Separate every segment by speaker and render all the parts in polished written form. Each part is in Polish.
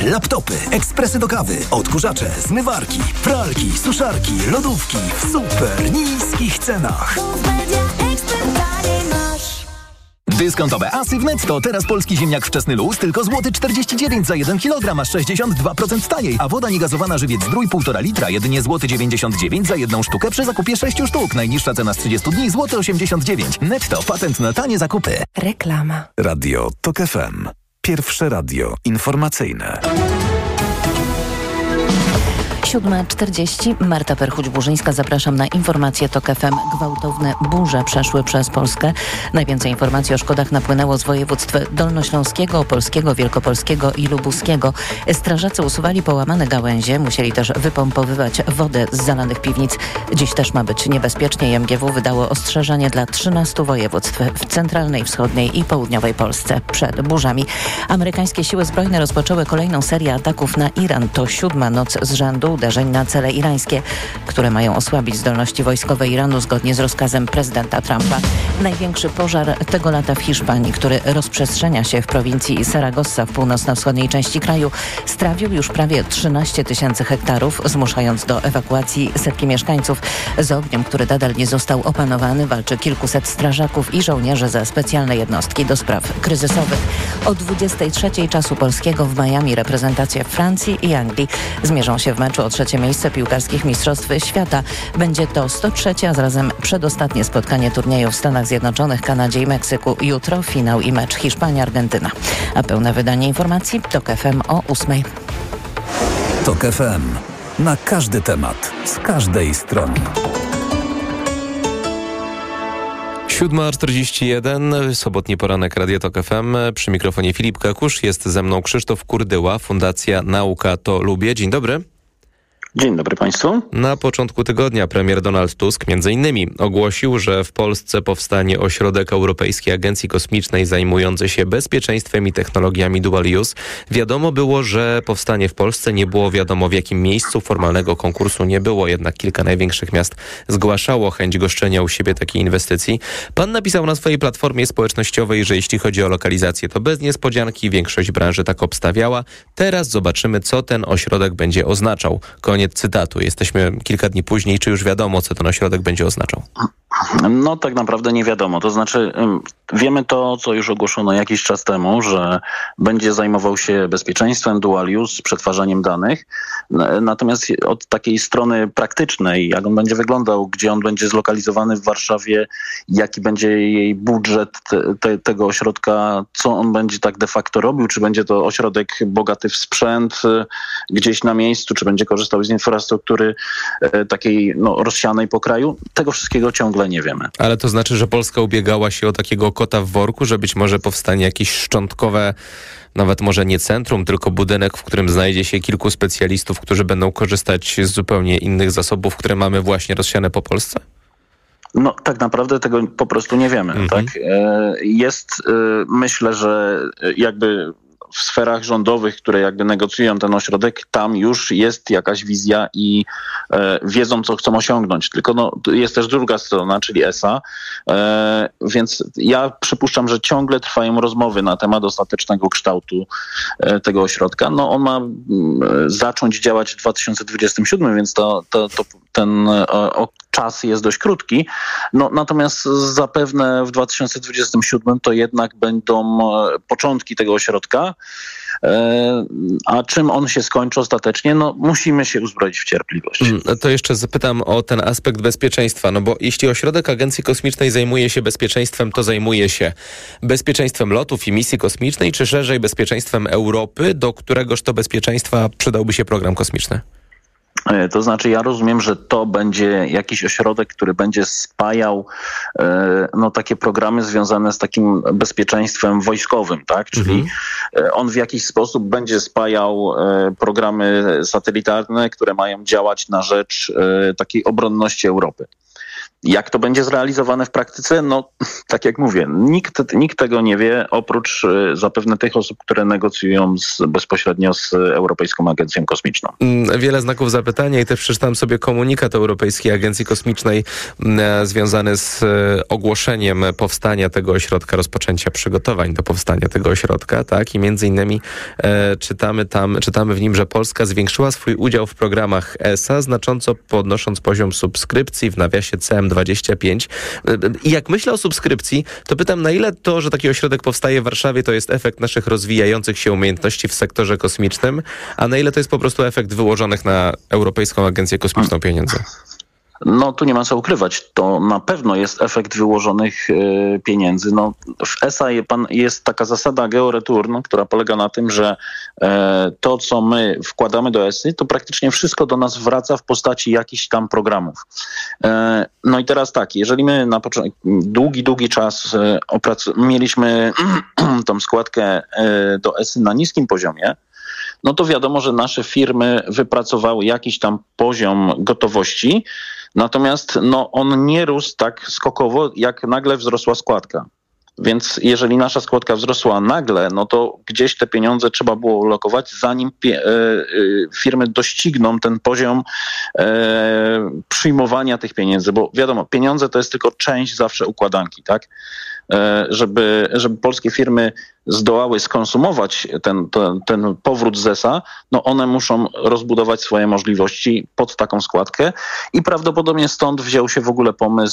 Speaker 1: laptopy, ekspresy do kawy, odkurzacze, zmywarki, pralki, suszarki, lodówki w super niskich cenach. Dyskontowe asy w Netto. Teraz polski ziemniak wczesny luz tylko złoty 49 za 1 kg, aż 62% taniej. A woda niegazowana Żywiec Zdrój 1,5 litra, jedynie złoty 99 za jedną sztukę przy zakupie 6 sztuk. Najniższa cena z 30 dni złoty 89. Netto. Patent na tanie zakupy.
Speaker 2: Reklama.
Speaker 3: Radio TOK FM. Pierwsze radio informacyjne.
Speaker 2: 7:40. Marta Perchuć-Burzyńska. Zapraszam na informacje TOK FM. Gwałtowne burze przeszły przez Polskę. Najwięcej informacji o szkodach napłynęło z województw dolnośląskiego, opolskiego, wielkopolskiego i lubuskiego. Strażacy usuwali połamane gałęzie. Musieli też wypompowywać wodę z zalanych piwnic. Dziś też ma być niebezpiecznie. MGW wydało ostrzeżenie dla 13 województw w centralnej, wschodniej i południowej Polsce przed burzami. Amerykańskie siły zbrojne rozpoczęły kolejną serię ataków na Iran. To 7. noc z rzędu uderzeń na cele irańskie, które mają osłabić zdolności wojskowe Iranu zgodnie z rozkazem prezydenta Trumpa. Największy pożar tego lata w Hiszpanii, który rozprzestrzenia się w prowincji Saragossa w północno-wschodniej części kraju, strawił już prawie 13 000 hektarów, zmuszając do ewakuacji setki mieszkańców. Z ogniem, który nadal nie został opanowany, walczy kilkuset strażaków i żołnierzy ze specjalnej jednostki do spraw kryzysowych. O 23:00 czasu polskiego w Miami reprezentacje Francji i Anglii zmierzą się w meczu o 3. miejsce piłkarskich Mistrzostw Świata. Będzie to 103., a zarazem przedostatnie spotkanie turnieju w Stanach Zjednoczonych, Kanadzie i Meksyku. Jutro finał i mecz Hiszpania-Argentyna. A pełne wydanie informacji TOK FM o 8:00.
Speaker 3: TOK FM. Na każdy temat, z każdej strony.
Speaker 4: 7:41, sobotni poranek Radia TOK FM. Przy mikrofonie Filip Kakusz, jest ze mną Krzysztof Kurdyła, Fundacja Nauka to Lubię. Dzień dobry.
Speaker 5: Dzień dobry Państwu.
Speaker 4: Na początku tygodnia premier Donald Tusk m.in. ogłosił, że w Polsce powstanie ośrodek Europejskiej Agencji Kosmicznej zajmujący się bezpieczeństwem i technologiami dual use. Wiadomo było, że powstanie w Polsce, nie było wiadomo w jakim miejscu, formalnego konkursu nie było, jednak kilka największych miast zgłaszało chęć goszczenia u siebie takiej inwestycji. Pan napisał na swojej platformie społecznościowej, że jeśli chodzi o lokalizację, to bez niespodzianki, większość branży tak obstawiała. Teraz zobaczymy, co ten ośrodek będzie oznaczał. Koniec cytatu. Jesteśmy kilka dni później. Czy już wiadomo, co ten ośrodek będzie oznaczał?
Speaker 5: No tak naprawdę nie wiadomo. To znaczy wiemy to, co już ogłoszono jakiś czas temu, że będzie zajmował się bezpieczeństwem, dual use, przetwarzaniem danych. Natomiast od takiej strony praktycznej, jak on będzie wyglądał, gdzie on będzie zlokalizowany w Warszawie, jaki będzie jej budżet tego ośrodka, co on będzie tak de facto robił, czy będzie to ośrodek bogaty w sprzęt gdzieś na miejscu, czy będzie korzystał z infrastruktury takiej rozsianej po kraju. Tego wszystkiego ciągle nie wiemy.
Speaker 4: Ale to znaczy, że Polska ubiegała się o takiego kota w worku, że być może powstanie jakieś szczątkowe, nawet może nie centrum, tylko budynek, w którym znajdzie się kilku specjalistów, którzy będą korzystać z zupełnie innych zasobów, które mamy właśnie rozsiane po Polsce?
Speaker 5: No tak naprawdę tego po prostu nie wiemy. Tak? Jest, myślę, że jakby w sferach rządowych, które jakby negocjują ten ośrodek, tam już jest jakaś wizja i wiedzą, co chcą osiągnąć. Tylko jest też druga strona, czyli ESA, więc ja przypuszczam, że ciągle trwają rozmowy na temat ostatecznego kształtu tego ośrodka. On ma zacząć działać w 2027, więc ten czas jest dość krótki. Natomiast zapewne w 2027 to jednak będą początki tego ośrodka. A czym on się skończy ostatecznie? Musimy się uzbroić w cierpliwość.
Speaker 4: To jeszcze zapytam o ten aspekt bezpieczeństwa, bo jeśli ośrodek Agencji Kosmicznej zajmuje się bezpieczeństwem, to zajmuje się bezpieczeństwem lotów i misji kosmicznej, czy szerzej bezpieczeństwem Europy, do któregoż to bezpieczeństwa przydałby się program kosmiczny?
Speaker 5: To znaczy ja rozumiem, że to będzie jakiś ośrodek, który będzie spajał takie programy związane z takim bezpieczeństwem wojskowym, tak? Czyli on w jakiś sposób będzie spajał programy satelitarne, które mają działać na rzecz takiej obronności Europy. Jak to będzie zrealizowane w praktyce? No, tak jak mówię, nikt tego nie wie, oprócz zapewne tych osób, które negocjują bezpośrednio z Europejską Agencją Kosmiczną.
Speaker 4: Wiele znaków zapytania i też przeczytałem sobie komunikat Europejskiej Agencji Kosmicznej związany z ogłoszeniem powstania tego ośrodka, rozpoczęcia przygotowań do powstania tego ośrodka, tak? I między innymi czytamy w nim, że Polska zwiększyła swój udział w programach ESA, znacząco podnosząc poziom subskrypcji w nawiasie CM25. I jak myślę o subskrypcji, to pytam, na ile to, że taki ośrodek powstaje w Warszawie, to jest efekt naszych rozwijających się umiejętności w sektorze kosmicznym, a na ile to jest po prostu efekt wyłożonych na Europejską Agencję Kosmiczną pieniędzy?
Speaker 5: No tu nie ma co ukrywać. To na pewno jest efekt wyłożonych pieniędzy. No, w ESA jest taka zasada georeturn, która polega na tym, że to, co my wkładamy do ESY, to praktycznie wszystko do nas wraca w postaci jakichś tam programów. No i teraz tak, jeżeli my na początku długi czas mieliśmy tą składkę do ESY na niskim poziomie, no to wiadomo, że nasze firmy wypracowały jakiś tam poziom gotowości, natomiast on nie rósł tak skokowo, jak nagle wzrosła składka. Więc jeżeli nasza składka wzrosła nagle, no to gdzieś te pieniądze trzeba było ulokować, zanim firmy dościgną ten poziom przyjmowania tych pieniędzy. Bo wiadomo, pieniądze to jest tylko część zawsze układanki, tak? Żeby polskie firmy zdołały skonsumować ten powrót z ESA, no one muszą rozbudować swoje możliwości pod taką składkę i prawdopodobnie stąd wziął się w ogóle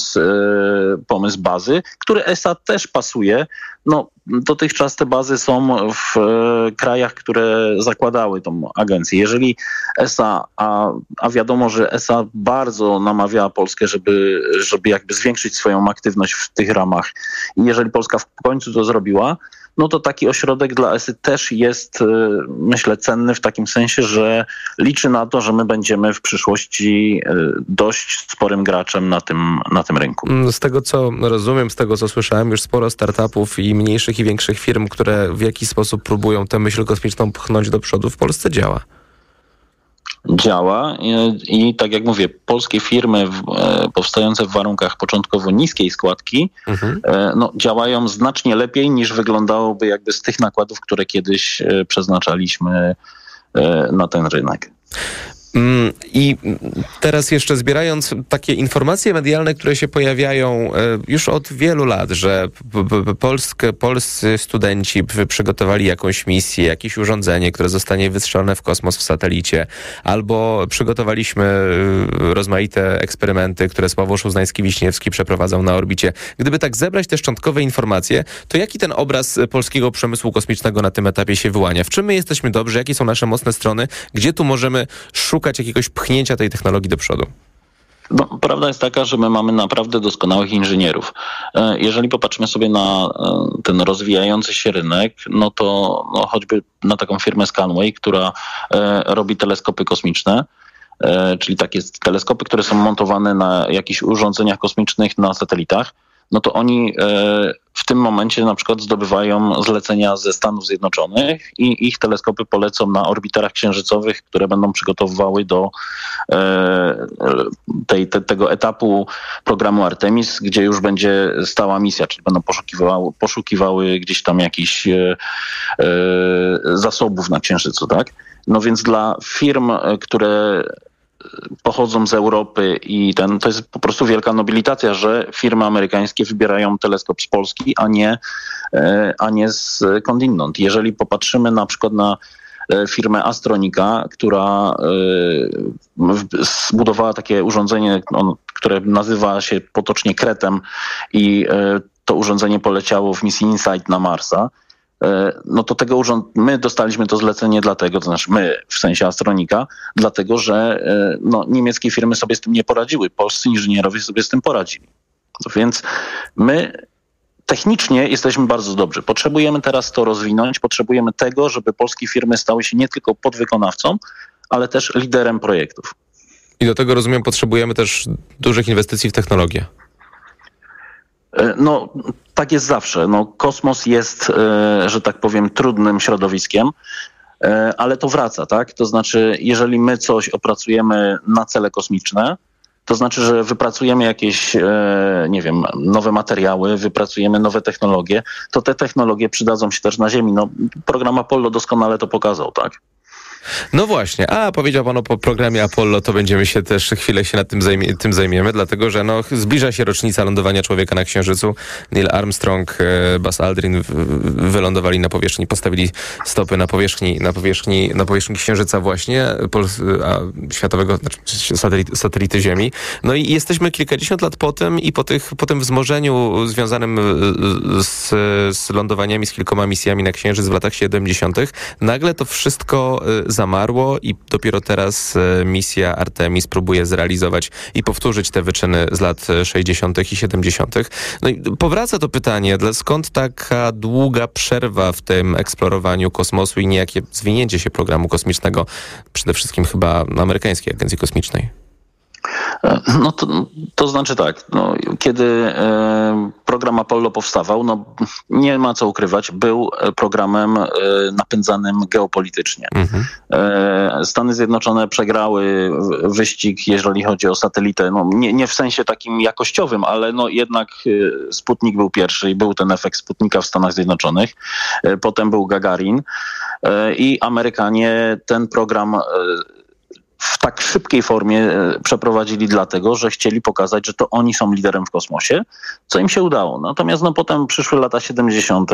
Speaker 5: pomysł bazy, który ESA też pasuje. No, dotychczas te bazy są w krajach, które zakładały tą agencję. Jeżeli ESA, a wiadomo, że ESA bardzo namawiała Polskę, żeby jakby zwiększyć swoją aktywność w tych ramach i jeżeli Polska w końcu to zrobiła, no to taki ośrodek dla ESY też jest, myślę, cenny w takim sensie, że liczy na to, że my będziemy w przyszłości dość sporym graczem na tym rynku.
Speaker 4: Z tego, co rozumiem, z tego, co słyszałem, już sporo startupów i mniejszych i większych firm, które w jakiś sposób próbują tę myśl kosmiczną pchnąć do przodu, w Polsce działa.
Speaker 5: Działa i tak jak mówię, polskie firmy powstające w warunkach początkowo niskiej składki działają znacznie lepiej niż wyglądałoby jakby z tych nakładów, które kiedyś przeznaczaliśmy na ten rynek.
Speaker 4: I teraz jeszcze zbierając takie informacje medialne, które się pojawiają już od wielu lat, że polscy studenci przygotowali jakąś misję, jakieś urządzenie, które zostanie wystrzelone w kosmos w satelicie, albo przygotowaliśmy rozmaite eksperymenty, które Sławomir Uznański-Wiśniewski przeprowadzał na orbicie. Gdyby tak zebrać te szczątkowe informacje, to jaki ten obraz polskiego przemysłu kosmicznego na tym etapie się wyłania? W czym my jesteśmy dobrzy? Jakie są nasze mocne strony? Gdzie tu możemy szukać jakiegoś pchnięcia tej technologii do przodu?
Speaker 5: No, prawda jest taka, że my mamy naprawdę doskonałych inżynierów. Jeżeli popatrzymy sobie na ten rozwijający się rynek, no to choćby na taką firmę Scanway, która robi teleskopy kosmiczne, czyli takie teleskopy, które są montowane na jakichś urządzeniach kosmicznych na satelitach, no to oni w tym momencie na przykład zdobywają zlecenia ze Stanów Zjednoczonych i ich teleskopy polecą na orbiterach księżycowych, które będą przygotowywały do tego etapu programu Artemis, gdzie już będzie stała misja, czyli będą poszukiwały gdzieś tam jakichś zasobów na Księżycu, tak? No więc dla firm, które pochodzą z Europy i to jest po prostu wielka nobilitacja, że firmy amerykańskie wybierają teleskop z Polski, a nie skądinąd. Jeżeli popatrzymy na przykład na firmę Astronika, która zbudowała takie urządzenie, które nazywa się potocznie Kretem i to urządzenie poleciało w misji InSight na Marsa, no to my dostaliśmy to zlecenie dlatego, to znaczy my, w sensie Astronika, dlatego, że niemieckie firmy sobie z tym nie poradziły, polscy inżynierowie sobie z tym poradzili. Więc my technicznie jesteśmy bardzo dobrzy. Potrzebujemy teraz to rozwinąć, potrzebujemy tego, żeby polskie firmy stały się nie tylko podwykonawcą, ale też liderem projektów.
Speaker 4: I do tego, rozumiem, potrzebujemy też dużych inwestycji w technologię.
Speaker 5: No, tak jest zawsze. Kosmos jest, że tak powiem, trudnym środowiskiem, ale to wraca, tak? To znaczy, jeżeli my coś opracujemy na cele kosmiczne, To znaczy, że wypracujemy jakieś, nowe materiały, wypracujemy nowe technologie, to te technologie przydadzą się też na Ziemi. No, program Apollo doskonale to pokazał, tak?
Speaker 4: No właśnie, powiedział pan o programie Apollo, to będziemy się też chwilę się tym zajmiemy, dlatego że zbliża się rocznica lądowania człowieka na Księżycu. Neil Armstrong, Buzz Aldrin wylądowali na powierzchni, postawili stopy na powierzchni Księżyca właśnie, światowego, satelity Ziemi. No i jesteśmy kilkadziesiąt lat po tym i po tym wzmożeniu związanym z lądowaniami, z kilkoma misjami na Księżyc w latach 70. nagle to wszystko zamarło i dopiero teraz misja Artemis próbuje zrealizować i powtórzyć te wyczyny z lat 60. i 70. No i powraca to pytanie, skąd taka długa przerwa w tym eksplorowaniu kosmosu i niejakie zwinięcie się programu kosmicznego, przede wszystkim chyba amerykańskiej agencji kosmicznej?
Speaker 5: No to znaczy tak, kiedy program Apollo powstawał, nie ma co ukrywać, był programem napędzanym geopolitycznie. Stany Zjednoczone przegrały wyścig, jeżeli chodzi o satelitę, nie w sensie takim jakościowym, ale jednak Sputnik był pierwszy i był ten efekt Sputnika w Stanach Zjednoczonych. Potem był Gagarin i Amerykanie ten program w tak szybkiej formie przeprowadzili dlatego, że chcieli pokazać, że to oni są liderem w kosmosie, co im się udało. Natomiast potem przyszły lata 70.,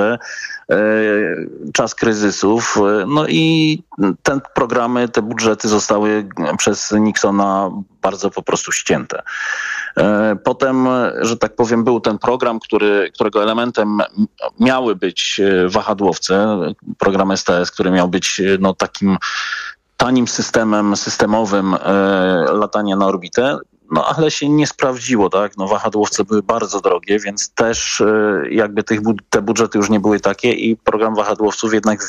Speaker 5: czas kryzysów, i te programy, te budżety zostały przez Nixona bardzo po prostu ścięte. Potem, że tak powiem, był ten program, którego elementem miały być wahadłowce, program STS, który miał być takim tanim systemowym latania na orbitę, ale się nie sprawdziło, tak? Wahadłowce były bardzo drogie, więc też jakby te budżety już nie były takie i program wahadłowców jednak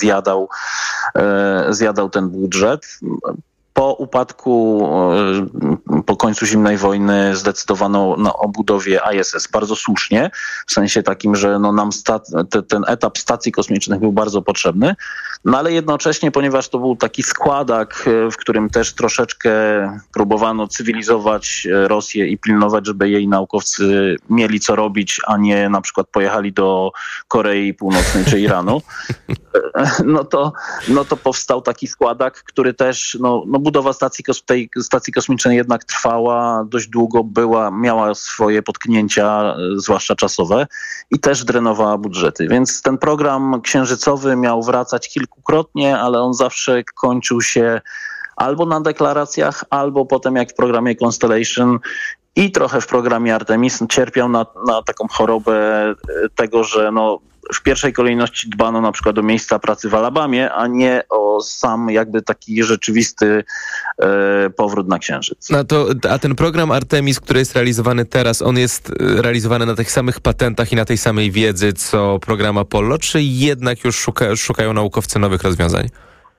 Speaker 5: zjadał ten budżet. Po upadku, po końcu zimnej wojny zdecydowano o budowie ISS bardzo słusznie, w sensie takim, że nam ten etap stacji kosmicznych był bardzo potrzebny, ale jednocześnie, ponieważ to był taki składak, w którym też troszeczkę próbowano cywilizować Rosję i pilnować, żeby jej naukowcy mieli co robić, a nie na przykład pojechali do Korei Północnej czy Iranu, to powstał taki składak, który też, budowa tej stacji kosmicznej jednak trwała dość długo, miała swoje potknięcia, zwłaszcza czasowe, i też drenowała budżety. Więc ten program księżycowy miał wracać kilkukrotnie, ale on zawsze kończył się albo na deklaracjach, albo potem jak w programie Constellation i trochę w programie Artemis cierpiał na taką chorobę tego, że w pierwszej kolejności dbano na przykład o miejsca pracy w Alabamie, a nie o sam jakby taki rzeczywisty powrót na Księżyc.
Speaker 4: A ten program Artemis, który jest realizowany teraz, on jest realizowany na tych samych patentach i na tej samej wiedzy, co program Apollo, czy jednak już szukają naukowcy nowych rozwiązań?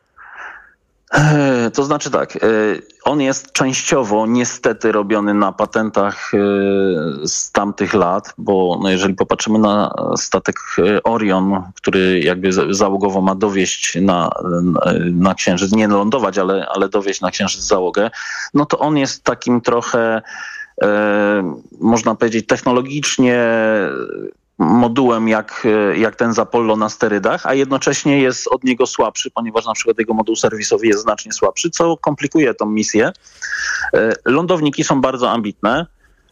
Speaker 5: To znaczy tak, on jest częściowo niestety robiony na patentach z tamtych lat, bo jeżeli popatrzymy na statek Orion, który jakby załogowo ma dowieźć na Księżyc, nie lądować, ale dowieźć na Księżyc załogę, to on jest takim trochę, można powiedzieć, technologicznie modułem jak ten z Apollo na sterydach, a jednocześnie jest od niego słabszy, ponieważ na przykład jego moduł serwisowy jest znacznie słabszy, co komplikuje tą misję. Lądowniki są bardzo ambitne.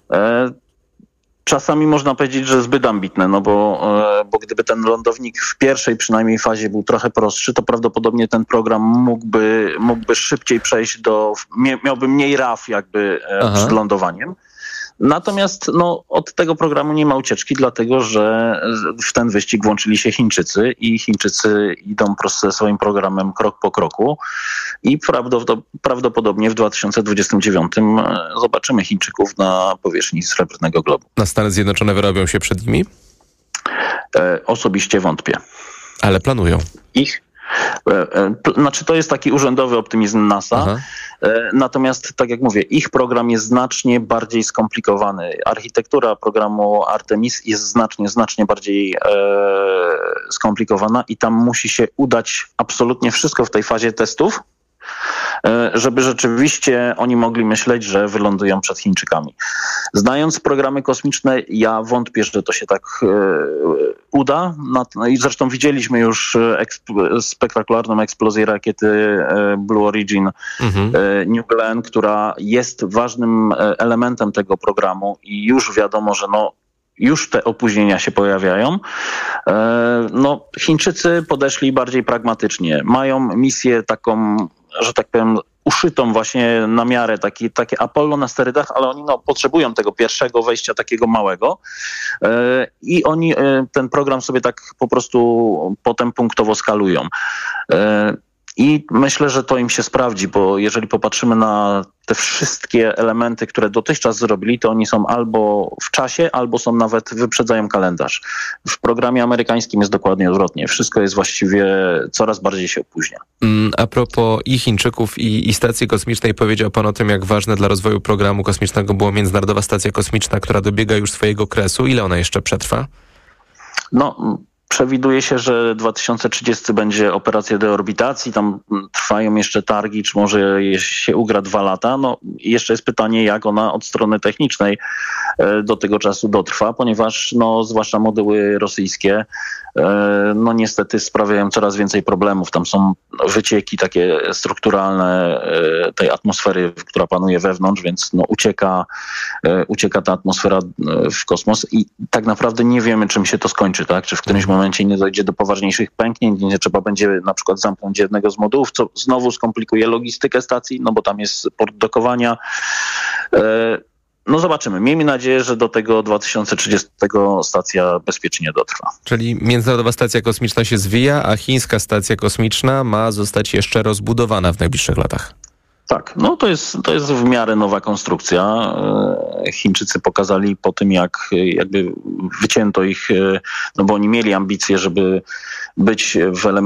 Speaker 5: Czasami można powiedzieć, że zbyt ambitne, bo gdyby ten lądownik w pierwszej przynajmniej fazie był trochę prostszy, to prawdopodobnie ten program mógłby szybciej przejść miałby mniej raf jakby przed lądowaniem. Natomiast od tego programu nie ma ucieczki, dlatego że w ten wyścig włączyli się Chińczycy i Chińczycy idą ze swoim programem krok po kroku i prawdopodobnie w 2029 zobaczymy Chińczyków na powierzchni Srebrnego Globu.
Speaker 4: Na Stany Zjednoczone wyrobią się przed nimi?
Speaker 5: Osobiście wątpię.
Speaker 4: Ale planują.
Speaker 5: Znaczy to jest taki urzędowy optymizm NASA. Aha. Natomiast, tak jak mówię, ich program jest znacznie bardziej skomplikowany. Architektura programu Artemis jest znacznie bardziej skomplikowana i tam musi się udać absolutnie wszystko w tej fazie testów, żeby rzeczywiście oni mogli myśleć, że wylądują przed Chińczykami. Znając programy kosmiczne, ja wątpię, że to się tak uda. I zresztą widzieliśmy już spektakularną eksplozję rakiety Blue Origin New Glenn, która jest ważnym elementem tego programu i już wiadomo, że już te opóźnienia się pojawiają. Chińczycy podeszli bardziej pragmatycznie. Mają misję taką, że tak powiem, uszytą właśnie na miarę, takie Apollo na sterydach, ale oni potrzebują tego pierwszego wejścia takiego małego i oni ten program sobie tak po prostu potem punktowo skalują. I myślę, że to im się sprawdzi, bo jeżeli popatrzymy na te wszystkie elementy, które dotychczas zrobili, to oni są albo w czasie, albo są nawet, wyprzedzają kalendarz. W programie amerykańskim jest dokładnie odwrotnie. Wszystko jest właściwie, coraz bardziej się opóźnia.
Speaker 4: A propos i Chińczyków, i stacji kosmicznej, powiedział pan o tym, jak ważne dla rozwoju programu kosmicznego było Międzynarodowa Stacja Kosmiczna, która dobiega już swojego kresu. Ile ona jeszcze przetrwa?
Speaker 5: Przewiduje się, że 2030 będzie operacja deorbitacji, tam trwają jeszcze targi, czy może się ugra 2 lata. Jeszcze jest pytanie, jak ona od strony technicznej do tego czasu dotrwa, ponieważ zwłaszcza moduły rosyjskie niestety sprawiają coraz więcej problemów. Tam są wycieki takie strukturalne tej atmosfery, która panuje wewnątrz, więc ucieka ta atmosfera w kosmos i tak naprawdę nie wiemy, czym się to skończy, tak? Czy w którymś momencie nie dojdzie do poważniejszych pęknięć, nie trzeba będzie na przykład zamknąć jednego z modułów, co znowu skomplikuje logistykę stacji, bo tam jest port dokowania. Zobaczymy. Miejmy nadzieję, że do tego 2030 stacja bezpiecznie dotrwa.
Speaker 4: Czyli Międzynarodowa Stacja Kosmiczna się zwija, a chińska stacja kosmiczna ma zostać jeszcze rozbudowana w najbliższych latach.
Speaker 5: Tak, to jest w miarę nowa konstrukcja. Chińczycy pokazali po tym, jak jakby wycięto ich, bo oni mieli ambicje, żeby być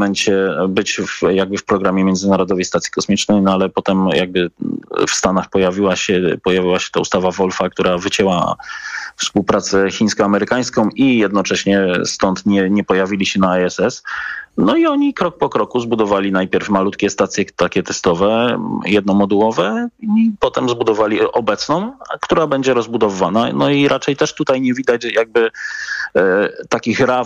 Speaker 5: w programie Międzynarodowej Stacji Kosmicznej, ale potem jakby w Stanach pojawiła się ta ustawa Wolfa, która wycięła współpracę chińsko-amerykańską i jednocześnie stąd nie pojawili się na ISS. I oni krok po kroku zbudowali najpierw malutkie stacje takie testowe, jednomodułowe i potem zbudowali obecną, która będzie rozbudowywana. I raczej też tutaj nie widać jakby takich raw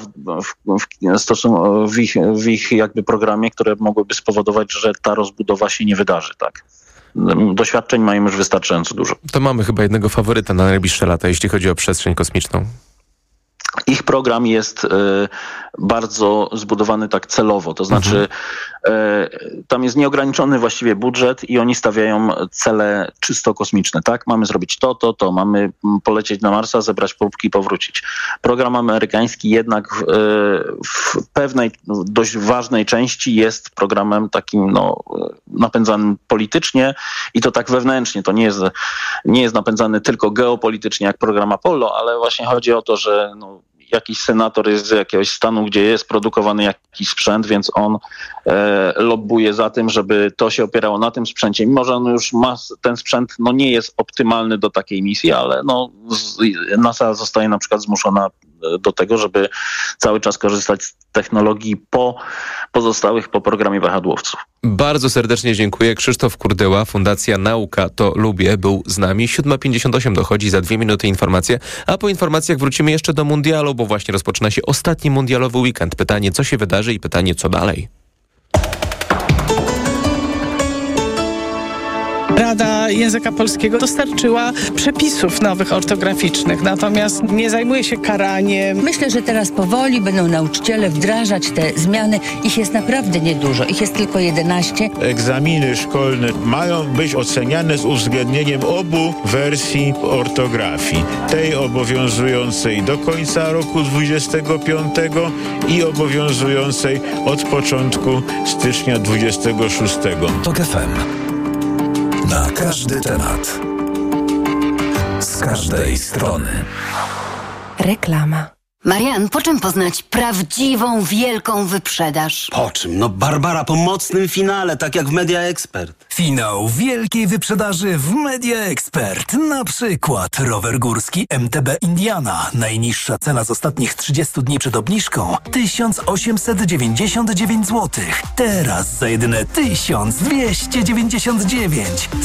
Speaker 5: w ich jakby programie, które mogłyby spowodować, że ta rozbudowa się nie wydarzy, tak. Doświadczeń mają już wystarczająco dużo.
Speaker 4: To mamy chyba jednego faworyta na najbliższe lata, jeśli chodzi o przestrzeń kosmiczną.
Speaker 5: Ich program jest bardzo zbudowany tak celowo, to znaczy tam jest nieograniczony właściwie budżet i oni stawiają cele czysto kosmiczne, tak? Mamy zrobić to, mamy polecieć na Marsa, zebrać próbki i powrócić. Program amerykański jednak w pewnej dość ważnej części jest programem takim napędzanym politycznie i to tak wewnętrznie. To nie jest napędzany tylko geopolitycznie jak program Apollo, ale właśnie chodzi o to, że jakiś senator jest z jakiegoś stanu, gdzie jest produkowany jakiś sprzęt, więc on lobbuje za tym, żeby to się opierało na tym sprzęcie. Mimo że on już ma ten sprzęt, nie jest optymalny do takiej misji, ale NASA zostaje na przykład zmuszona do tego, żeby cały czas korzystać z technologii pozostałych po programie wahadłowców.
Speaker 4: Bardzo serdecznie dziękuję. Krzysztof Kurdyła, Fundacja Nauka to Lubię, był z nami. 7:58 dochodzi, za 2 minuty informacje, a po informacjach wrócimy jeszcze do mundialu, bo właśnie rozpoczyna się ostatni mundialowy weekend. Pytanie, co się wydarzy i pytanie, co dalej?
Speaker 6: Rada Języka Polskiego dostarczyła przepisów nowych ortograficznych, natomiast nie zajmuje się karaniem.
Speaker 7: Myślę, że teraz powoli będą nauczyciele wdrażać te zmiany. Ich jest naprawdę niedużo. Ich jest tylko 11.
Speaker 8: Egzaminy szkolne mają być oceniane z uwzględnieniem obu wersji ortografii. Tej obowiązującej do końca roku 25 i obowiązującej od początku stycznia 26.
Speaker 3: TOK FM. Na każdy temat. Z każdej strony.
Speaker 9: Reklama. Marian, po czym poznać prawdziwą, wielką wyprzedaż?
Speaker 10: Po czym? No Barbara, po mocnym finale, tak jak w Media Expert.
Speaker 11: Finał wielkiej wyprzedaży w Media Expert. Na przykład rower górski MTB Indiana. Najniższa cena z ostatnich 30 dni przed obniżką 1899 zł. Teraz za jedyne 1299.